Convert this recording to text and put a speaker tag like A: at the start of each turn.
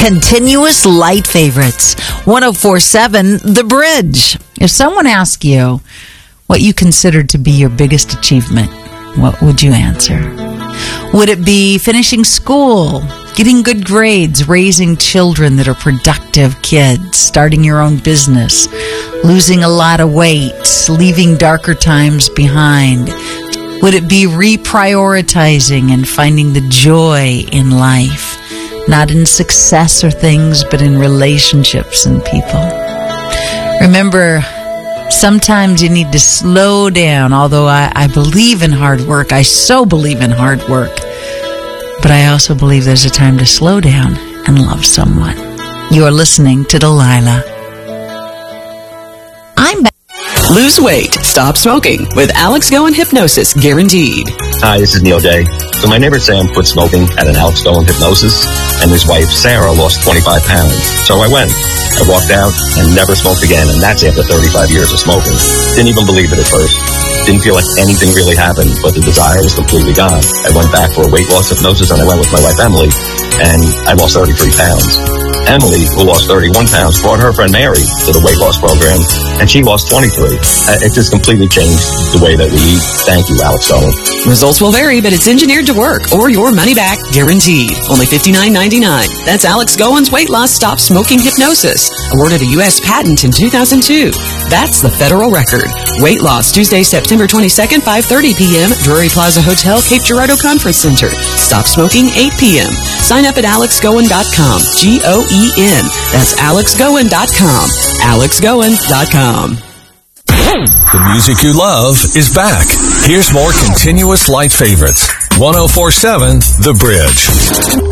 A: Continuous Light Favorites. 104.7 The Bridge. If someone asked you what you considered to be your biggest achievement, what would you answer? Would it be finishing school, getting good grades, raising children that are productive kids, starting your own business, losing a lot of weight, leaving darker times behind? Would it be reprioritizing and finding the joy in life? Not in success or things, but in relationships and people. Remember, sometimes you need to slow down, although I believe in hard work. I so believe in hard work. But I also believe there's a time to slow down and love someone. You are listening to Delilah. I'm back.
B: Lose weight. Stop smoking with Alex Goen Hypnosis Guaranteed.
C: Hi, this is Neil Day. So my neighbor Sam quit smoking at an Alex Goen Hypnosis, and his wife Sarah lost 25 pounds. So I went. I walked out and never smoked again, and that's after 35 years of smoking. Didn't even believe it at first. Didn't feel like anything really happened, but the desire was completely gone. I went back for a weight loss hypnosis, and I went with my wife Emily, and I lost 33 pounds. Emily, who lost 31 pounds, brought her friend Mary to the weight loss program, and she lost 23. It just completely changed the way that we eat. Thank you, Alex Goen.
B: Results will vary, but it's engineered to work, or your money back guaranteed. Only $59.99. That's Alex Goen's Weight Loss Stop Smoking Hypnosis, awarded a U.S. patent in 2002. That's the federal record. Weight loss, Tuesday, September 22nd, 5:30 p.m., Drury Plaza Hotel, Cape Girardeau Conference Center. Stop smoking, 8 p.m. Sign up at alexgoen.com. G-O-E-N. That's alexgoen.com. alexgoen.com.
D: The music you love is back. Here's more Continuous Light Favorites. 104.7 The Bridge.